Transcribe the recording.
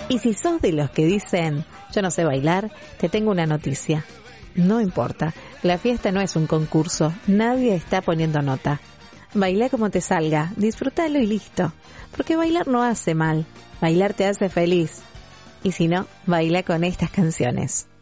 Y si sos de los que dicen, yo no sé bailar, te tengo una noticia. No importa, la fiesta no es un concurso, nadie está poniendo nota. Bailá como te salga, disfrútalo y listo. Porque bailar no hace mal, bailar te hace feliz. Y si no, baila con estas canciones.